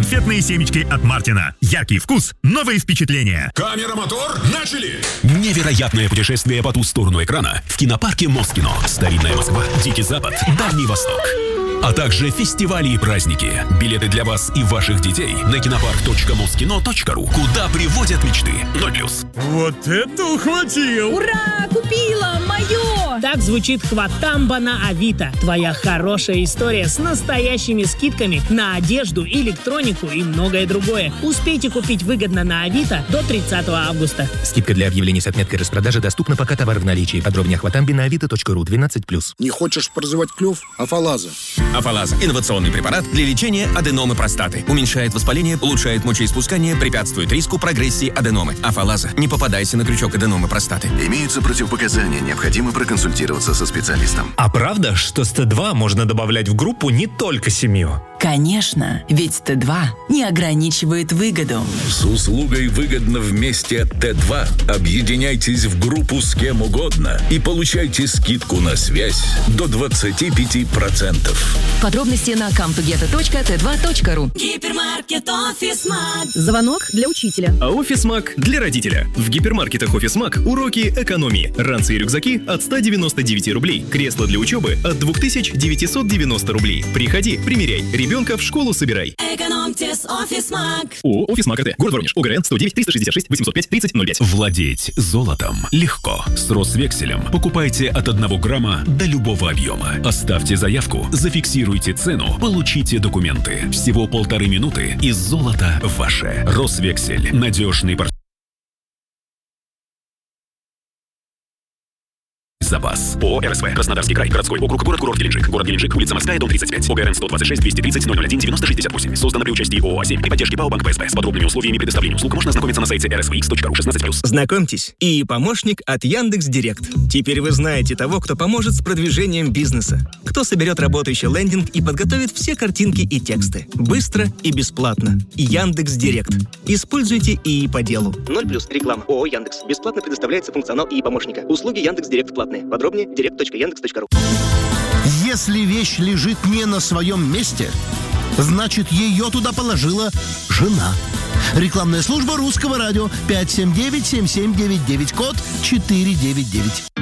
Конфетные семечки от Мартина. Яркий вкус, новые впечатления. Камера, мотор, начали! Невероятное путешествие по ту сторону экрана в кинопарке Москино. Старинная Москва, Дикий Запад, Дальний Восток. А также фестивали и праздники. Билеты для вас и ваших детей на кинопарк.москино.ру, куда приводят мечты. 0+. Вот это ухватил! Ура! Купила! Мое! Так звучит хватамба на Авито. Твоя хорошая история с настоящими скидками на одежду, электронику и многое другое. Успейте купить выгодно на Авито до 30 августа. Скидка для объявлений с отметкой распродажи доступна, пока товар в наличии. Подробнее о хватамбе на avito.ru. 12+. Не хочешь прозевать клюв? Афалаза. Афалаза – инновационный препарат для лечения аденомы простаты. Уменьшает воспаление, улучшает мочеиспускание, препятствует риску прогрессии аденомы. Афалаза. Не попадайся на крючок аденомы простаты. Имеются противопоказания, необходимо проконсультироваться со специалистом. А правда, что с Т2 можно добавлять в группу не только семью? Конечно, ведь Т2 не ограничивает выгоду. С услугой «Выгодно вместе» от Т2 объединяйтесь в группу с кем угодно и получайте скидку на связь до 25%. Подробности на comtogeto.t2.ru. Гипермаркет Офисмаг. Звонок для учителя. А Офисмаг для родителя. В гипермаркетах Офисмаг уроки экономии. Ранцы и рюкзаки от 199 рублей. Кресло для учебы от 2990 рублей. Приходи, примеряй. Ребенка в школу собирай. Экономьте с Офисмаг. ООО «Офисмаг АТ». Город Воронеж. ОГРН 109 366 805 3005. Владеть золотом легко. С Росвекселем покупайте от 1 грамма до любого объема. Оставьте заявку, зафиксируйте цену, получите документы. Всего 1,5 минуты, и золото ваше. Росвексель. Надежный портфель. Запас. ООО «РСВ». Краснодарский край. Городской округ. Город-курорт Геленджик. Город Геленджик. Улица Морская, дом 35. ОГРН 126 230 001 9068. Создано при участии ООО «А7» при поддержке ПАО «Банк ПСБ». С подробными условиями предоставления услуг можно ознакомиться на сайте rsvx.ru. 16+. Знакомьтесь, ИИ помощник от Яндекс.Директ. Теперь вы знаете того, кто поможет с продвижением бизнеса. Кто соберет работающий лендинг и подготовит все картинки и тексты. Быстро и бесплатно. Яндекс.Директ. Используйте ИИ по делу. 0+. Реклама. ООО «Яндекс». Бесплатно предоставляется функционал ИИ помощника. Услуги Яндекс.Директ платные. Подробнее direct.yandex.ru. Если вещь лежит не на своем месте, значит, ее туда положила жена. Рекламная служба Русского радио 579-7799, код 499.